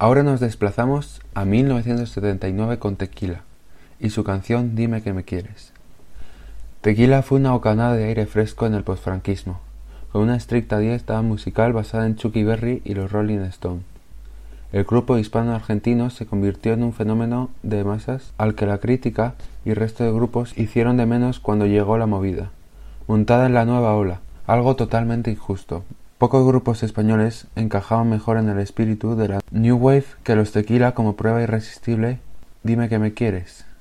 Ahora nos desplazamos a 1979 con Tequila y su canción Dime que me quieres. Tequila fue una bocanada de aire fresco en el posfranquismo, con una estricta dieta musical basada en Chucky Berry y los Rolling Stones. El grupo hispano-argentino se convirtió en un fenómeno de masas al que la crítica y el resto de grupos hicieron de menos cuando llegó la movida, montada en la nueva ola, algo totalmente injusto. Pocos grupos españoles encajaban mejor en el espíritu de la New Wave que los Tequila, como prueba irresistible. Dime que me quieres.